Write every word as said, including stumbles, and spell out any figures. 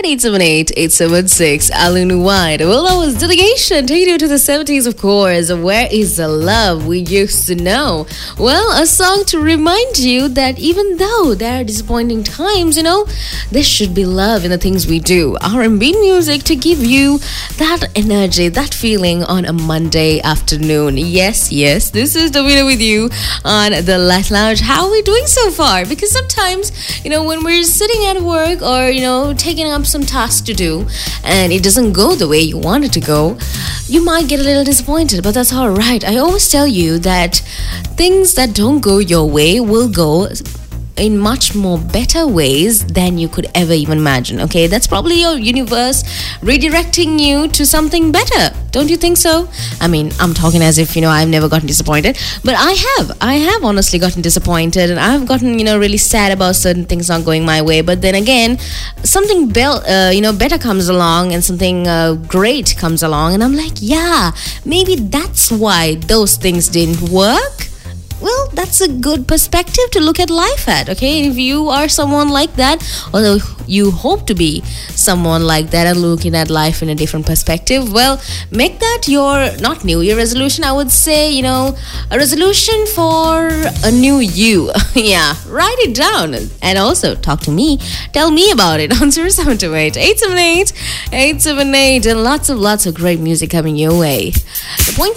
and eight seven eight, eight seven six. Alunu Wide. Well, that was Delegation taking you to the seventies, of course. Where is the love we used to know? Well, a song to remind you that even though there are disappointing times, you know, there should be love in the things we do. R and B music to give you that energy, that feeling on a Monday afternoon. Yes, yes, this is Davina with you on the Light Lounge. How are we doing so far? Because sometimes, you know, when we're sitting at work or, you know, taking up some task to do and it doesn't go the way you want it to go, you might get a little disappointed, but that's all right. I always tell you that things that don't go your way will go in much more better ways than you could ever even imagine. Okay, that's probably your universe redirecting you to something better. Don't you think so? I mean, I'm talking as if, you know, I've never gotten disappointed, but I have. I have honestly gotten disappointed, and I've gotten, you know, really sad about certain things not going my way. But then again, something be- uh, you know, better comes along, and something uh, great comes along, and I'm like, yeah, maybe that's why those things didn't work. Well, that's a good perspective to look at life at, okay? If you are someone like that, although you hope to be someone like that and looking at life in a different perspective, well, make that your, not New Year resolution, I would say, you know, a resolution for a new you. Yeah, write it down. And also, talk to me. Tell me about it on zero seven two eight, eight seven eight, eight seven eight. And lots of, lots of great music coming your way. The point